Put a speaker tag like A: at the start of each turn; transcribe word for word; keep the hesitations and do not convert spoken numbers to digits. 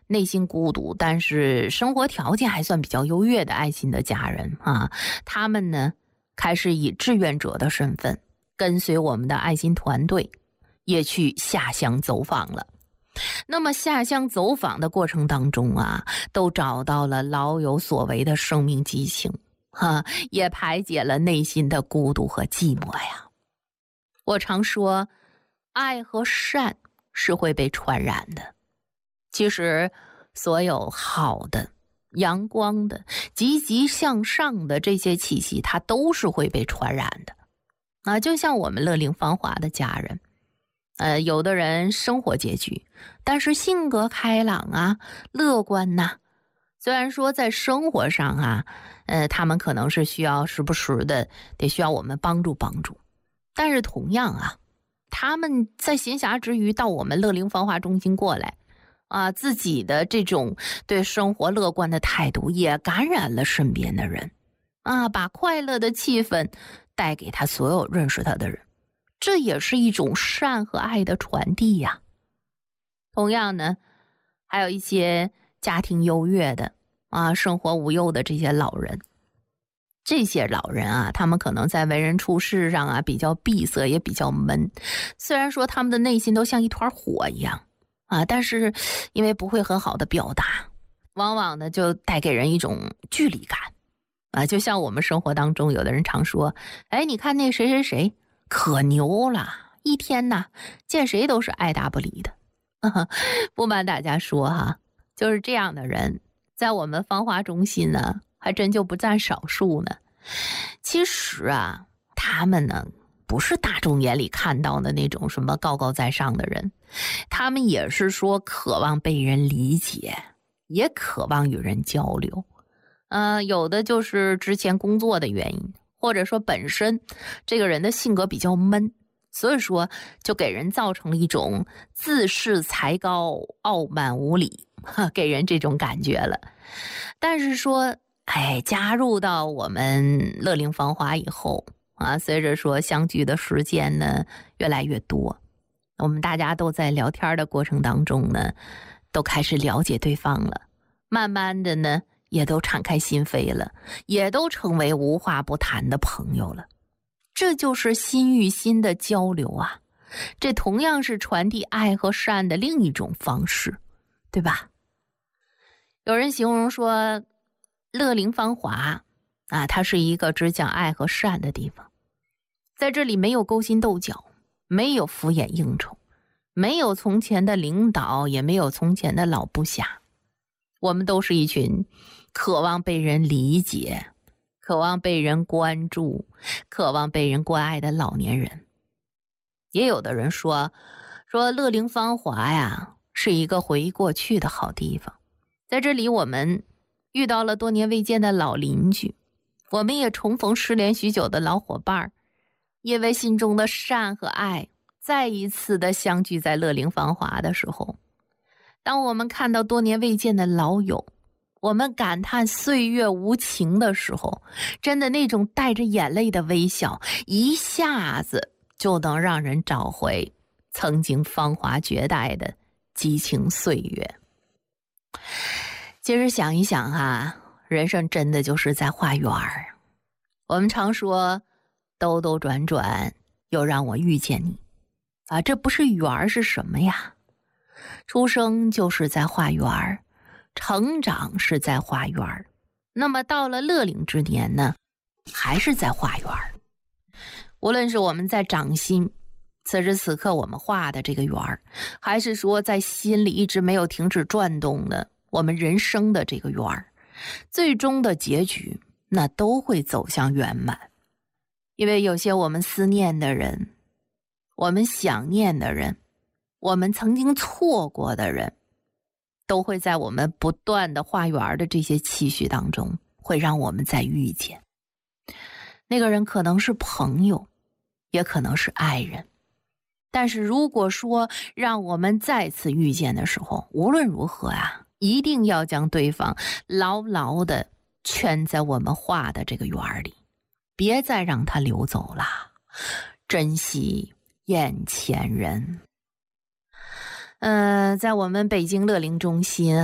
A: 内心孤独，但是生活条件还算比较优越的爱心的家人啊，他们呢开始以志愿者的身份跟随我们的爱心团队，也去下乡走访了。那么下乡走访的过程当中啊，都找到了老有所为的生命激情，哈、啊，也排解了内心的孤独和寂寞呀。我常说，爱和善是会被传染的。其实，所有好的、阳光的、积极向上的这些气息，它都是会被传染的。啊，就像我们乐龄芳华的家人。呃，有的人生活拮据，但是性格开朗啊，乐观呐、啊。虽然说在生活上啊，呃，他们可能是需要时不时的得需要我们帮助帮助，但是同样啊，他们在闲暇之余到我们乐龄芳华中心过来，啊，自己的这种对生活乐观的态度也感染了身边的人，啊，把快乐的气氛带给他所有认识他的人。这也是一种善和爱的传递呀。同样呢，还有一些家庭优越的啊，生活无忧的这些老人，这些老人啊，他们可能在为人处事上啊比较闭塞，也比较闷。虽然说他们的内心都像一团火一样啊，但是因为不会很好的表达，往往呢就带给人一种距离感啊。就像我们生活当中，有的人常说，哎，你看那谁谁谁。可牛了，一天呐见谁都是爱答不理的。不瞒大家说哈，就是这样的人在我们芳华中心呢还真就不占少数呢。其实啊，他们呢不是大众眼里看到的那种什么高高在上的人，他们也是说渴望被人理解，也渴望与人交流。呃，有的就是之前工作的原因，或者说本身这个人的性格比较闷，所以说就给人造成了一种自恃才高、傲慢无礼，给人这种感觉了。但是说，哎，加入到我们乐龄芳华以后啊，随着说相聚的时间呢越来越多，我们大家都在聊天的过程当中呢，都开始了解对方了，慢慢的呢。也都敞开心扉了，也都成为无话不谈的朋友了。这就是心与心的交流啊，这同样是传递爱和善的另一种方式，对吧？有人形容说，乐龄芳华啊，它是一个只讲爱和善的地方，在这里没有勾心斗角，没有敷衍应酬，没有从前的领导，也没有从前的老部下。我们都是一群渴望被人理解、渴望被人关注、渴望被人关爱的老年人。也有的人说，说乐龄芳华呀，是一个回忆过去的好地方。在这里，我们遇到了多年未见的老邻居，我们也重逢失联许久的老伙伴，因为心中的善和爱，再一次的相聚在乐龄芳华的时候。当我们看到多年未见的老友，我们感叹岁月无情的时候，真的那种带着眼泪的微笑，一下子就能让人找回曾经芳华绝代的激情岁月。其实想一想啊，人生真的就是在画圆儿。我们常说兜兜转转又让我遇见你啊，这不是圆儿是什么呀？出生就是在画圆儿，成长是在画圆儿，那么到了乐龄之年呢，还是在画圆儿。无论是我们在掌心，此时此刻我们画的这个圆儿，还是说在心里一直没有停止转动的我们人生的这个圆儿，最终的结局那都会走向圆满。因为有些我们思念的人，我们想念的人，我们曾经错过的人，都会在我们不断的画圆的这些期许当中，会让我们再遇见。那个人可能是朋友，也可能是爱人，但是如果说让我们再次遇见的时候，无论如何啊，一定要将对方牢牢的圈在我们画的这个圆里，别再让他流走了，珍惜眼前人。呃，在我们北京乐龄中心